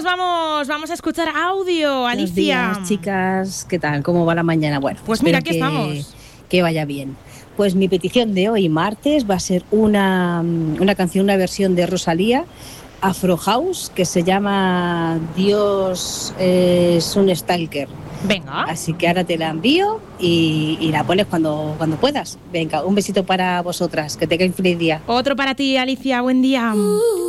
nos vamos a escuchar audio, Alicia. Buenos días, chicas, ¿qué tal? ¿Cómo va la mañana? Bueno, pues mira, aquí estamos. Que vaya bien. Pues mi petición de hoy, martes, va a ser una canción, una versión de Rosalía, Afro House, que se llama Dios es un stalker. Venga. Así que ahora te la envío y la pones cuando puedas. Venga, un besito para vosotras, que tengáis feliz día. Otro para ti, Alicia, buen día.